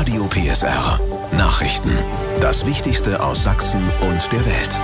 Radio PSR. Nachrichten. Das Wichtigste aus Sachsen und der Welt.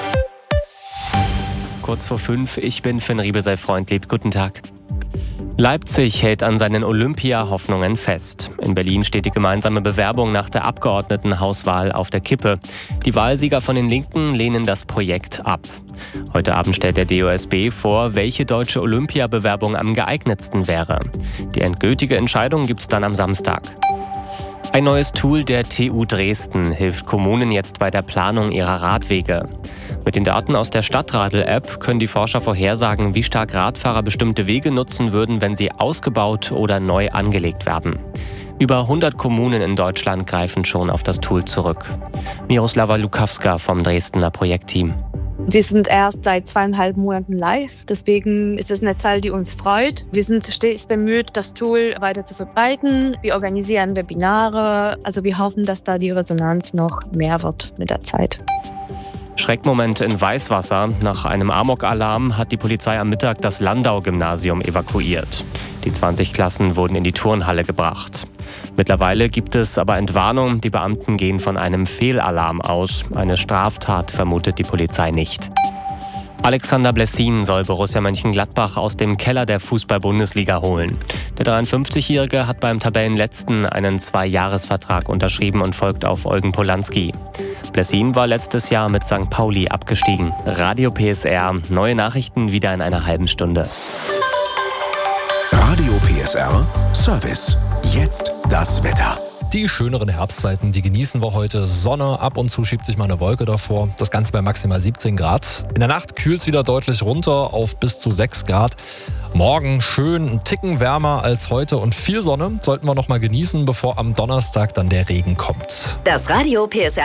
Kurz vor 5, ich bin Finn Riebe, sei freundlich. Guten Tag. Leipzig hält an seinen Olympia-Hoffnungen fest. In Berlin steht die gemeinsame Bewerbung nach der Abgeordnetenhauswahl auf der Kippe. Die Wahlsieger von den Linken lehnen das Projekt ab. Heute Abend stellt der DOSB vor, welche deutsche Olympia-Bewerbung am geeignetsten wäre. Die endgültige Entscheidung gibt's dann am Samstag. Ein neues Tool der TU Dresden hilft Kommunen jetzt bei der Planung ihrer Radwege. Mit den Daten aus der Stadtradl-App können die Forscher vorhersagen, wie stark Radfahrer bestimmte Wege nutzen würden, wenn sie ausgebaut oder neu angelegt werden. Über 100 Kommunen in Deutschland greifen schon auf das Tool zurück. Miroslava Lukawska vom Dresdner Projektteam. Wir sind erst seit 2,5 Monaten live, deswegen ist es eine Zahl, die uns freut. Wir sind stets bemüht, das Tool weiter zu verbreiten. Wir organisieren Webinare, also wir hoffen, dass da die Resonanz noch mehr wird mit der Zeit. Schreckmoment in Weißwasser. Nach einem Amok-Alarm hat die Polizei am Mittag das Landau-Gymnasium evakuiert. Die 20 Klassen wurden in die Turnhalle gebracht. Mittlerweile gibt es aber Entwarnung. Die Beamten gehen von einem Fehlalarm aus. Eine Straftat vermutet die Polizei nicht. Alexander Blessin soll Borussia Mönchengladbach aus dem Keller der Fußball-Bundesliga holen. Der 53-Jährige hat beim Tabellenletzten einen 2-Jahres-Vertrag unterschrieben und folgt auf Eugen Polanski. Blessin war letztes Jahr mit St. Pauli abgestiegen. Radio PSR, neue Nachrichten wieder in einer halben Stunde. Radio PSR Service. Jetzt das Wetter. Die schöneren Herbstzeiten, die genießen wir heute. Sonne, ab und zu schiebt sich mal eine Wolke davor. Das Ganze bei maximal 17 Grad. In der Nacht kühlt es wieder deutlich runter auf bis zu 6 Grad. Morgen schön ein Ticken wärmer als heute und viel Sonne sollten wir noch mal genießen, bevor am Donnerstag dann der Regen kommt. Das Radio PSR